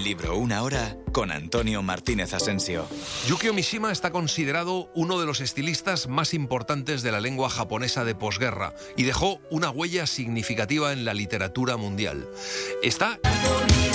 Un libro, una hora, con Antonio Martínez Asensio. Yukio Mishima está considerado uno de los estilistas más importantes de la lengua japonesa de posguerra y dejó una huella significativa en la literatura mundial. Está